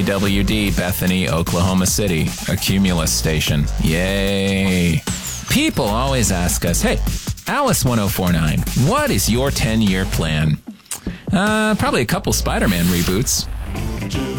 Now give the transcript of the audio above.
KWD, Bethany, Oklahoma City, a Cumulus station. Yay. People always ask us, hey, Alice 1049, what is your 10-year plan? Probably a couple Spider-Man reboots.